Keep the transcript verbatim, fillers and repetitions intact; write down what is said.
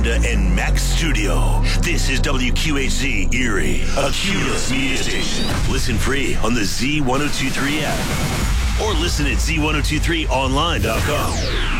Honda and Mack Studio. This is W Q H Z Erie, a Cumulus media station. Listen free on the Z ten twenty-three app or listen at Z ten twenty-three online dot com.